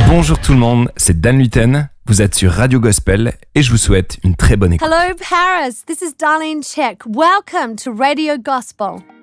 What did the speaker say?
Bonjour tout le monde, c'est Dan Luten, vous êtes sur Radio Gospel et je vous souhaite une très bonne écoute. Hello Paris, this is Darlene Check. Welcome to Radio Gospel.